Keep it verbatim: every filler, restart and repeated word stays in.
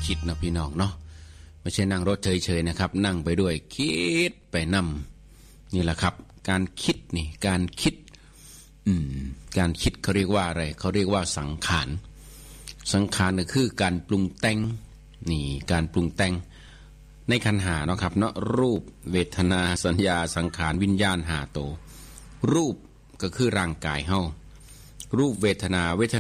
คิดนะพี่น้องเนาะไม่ใช่นั่งรถเฉยๆนะครับนั่งไปด้วยคิดไปนำนี่แหละครับการคิดนี่การคิดอืมการคิดเขาเรียกว่าอะไรเขาเรียกว่าสังขารสังขารก็คือการปรุงแต่งนี่การปรุงแต่งในขันธ์ห้าเนาะครับเนาะรูปเวทนาสัญญาสังขารวิญญาณห้าตัวรูปก็คือร่างกายเฮารูปเวทนาเวท